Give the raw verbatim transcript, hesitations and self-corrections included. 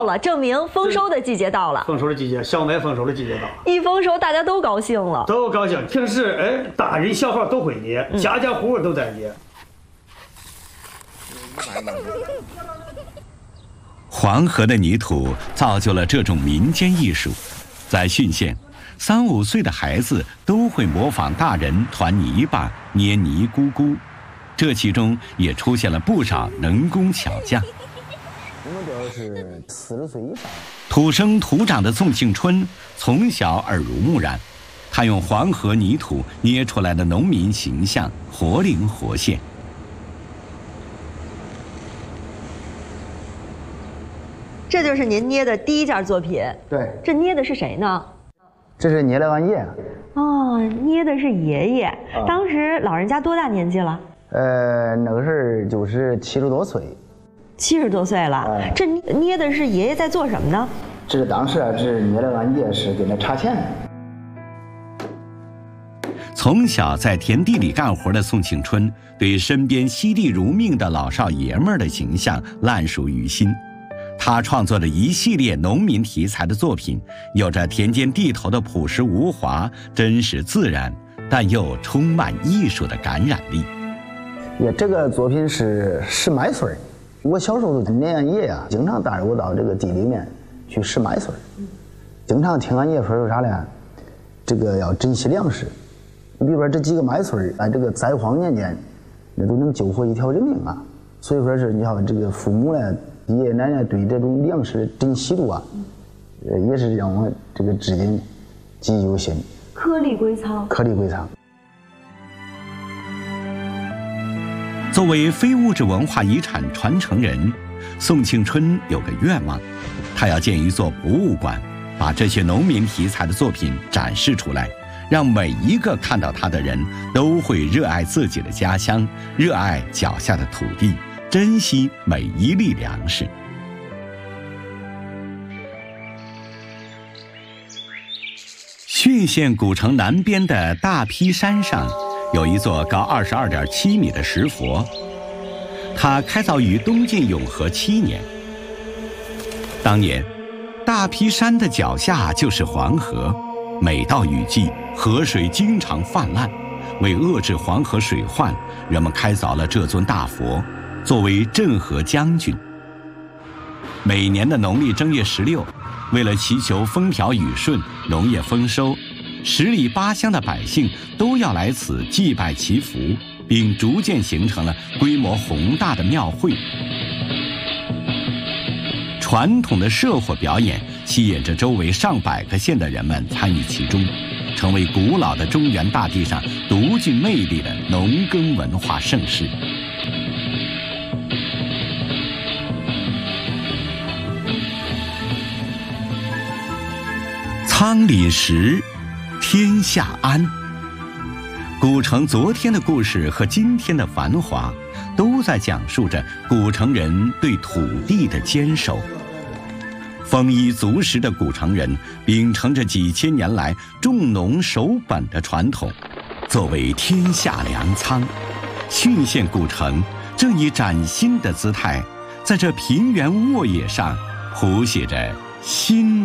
了，证明丰收的季节到了。 丰收的季节，小麦丰收的季节到了。 一丰收，大家都高兴了， 都高兴。平时哎，大人小孩都会捏，嗯、家家户户都在捏。 黄河的泥土造就了这种民间艺术，在浚县，三五岁的孩子都会模仿大人团泥巴、捏泥咕咕，这其中也出现了不少能工巧匠。 我们这是四十岁以上。 土生土长的宋庆春从小耳濡目染，他用黄河泥土捏出来的农民形象活灵活现。 这就是您捏的第一件作品。 对， 这捏的是谁呢？ 这是捏了俺爷。 哦，捏的是爷爷。啊、当时老人家多大年纪了？ 呃，那个时候就是七十多岁。 七十多岁了。哎、这捏的是爷爷在做什么呢？ 这是当时啊，这是捏了俺爷是给那插钱。 从小在田地里干活的宋庆春，对身边惜地如命的老少爷们儿的形象烂熟于心。他创作了一系列农民题材的作品，有着田间地头的朴实无华、真实自然，但又充满艺术的感染力。 也这个作品是拾麦穗儿。我小时候念俺爷呀，经常带着我到这个地里面去拾麦穗儿，经常听俺爷说有啥呢？这个要珍惜粮食。你比如说这几个麦穗儿，在这个灾荒年间，那都能救活一条人命啊。所以说是你看这个父母呢。爷爷奶奶对这种粮食的珍惜度啊，呃，也是让我这个至今记忆犹新， 颗粒归仓， 颗粒归仓。 作为非物质文化遗产传承人，宋庆春有个愿望，他要建一座博物馆，把这些农民题材的作品展示出来，让每一个看到他的人都会热爱自己的家乡，热爱脚下的土地，珍惜每一粒粮食。浚县古城南边的大劈山上，有一座高二十二点七米的石佛，它开凿于东晋永和七年。当年，大劈山的脚下就是黄河，每到雨季，河水经常泛滥。为遏制黄河水患，人们开凿了这尊大佛，作为镇河将军。每年的农历正月十六，为了祈求风调雨顺、农业丰收，十里八乡的百姓都要来此祭拜祈福，并逐渐形成了规模宏大的庙会。传统的社火表演吸引着周围上百个县的人们参与其中，成为古老的中原大地上独具魅力的农耕文化盛事。仓廪实，天下安。古城昨天的故事和今天的繁华，都在讲述着古城人对土地的坚守。丰衣足食的古城人秉承着几千年来重农守本的传统，作为天下粮仓，浚县古城正以崭新的姿态，在这平原沃野上谱写着新